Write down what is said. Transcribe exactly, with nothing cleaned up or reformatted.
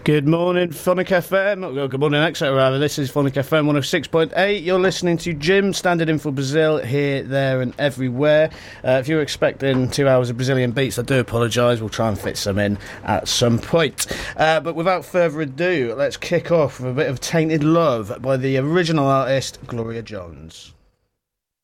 Good morning, Phonic F M. Well, good morning, Exeter, rather. This is Phonic F M one oh six point eight. You're listening to Jim, standing in for Brazil, here, there and everywhere. Uh, if you're expecting two hours of Brazilian beats, I do apologise. We'll try and fit some in at some point. Uh, but without further ado, let's kick off with a bit of Tainted Love by the original artist, Gloria Jones.